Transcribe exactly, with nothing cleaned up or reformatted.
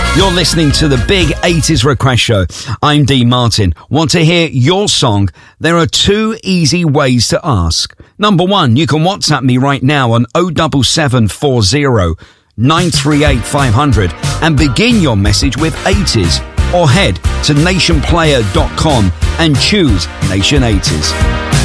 You're listening to the Big eighties Request Show. I'm Dean Martin. Want to hear your song? There are two easy ways to ask. Number one, you can WhatsApp me right now on oh seven seven four oh nine three eight five hundred and begin your message with eighties. Or head to nation player dot com and choose Nation eighties.